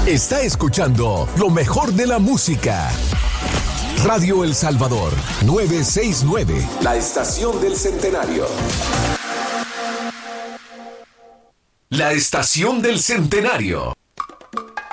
Está escuchando lo mejor de la música. Radio El Salvador, 969, la estación del centenario. La estación del centenario.